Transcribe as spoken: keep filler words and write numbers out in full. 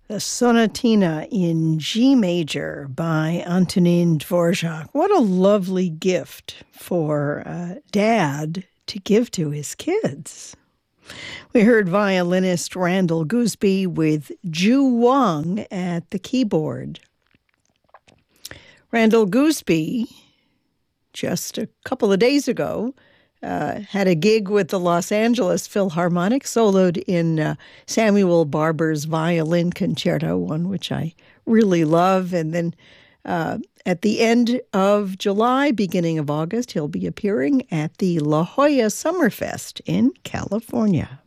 The Sonatina in G major by Antonin Dvorak. What a lovely gift for uh, dad to give to his kids. We heard violinist Randall Gooseby with Ju Wang at the keyboard. Randall Gooseby, just a couple of days ago, Uh, had a gig with the Los Angeles Philharmonic, soloed in uh, Samuel Barber's Violin Concerto, one which I really love. And then uh, at the end of July, beginning of August, he'll be appearing at the La Jolla Summerfest in California.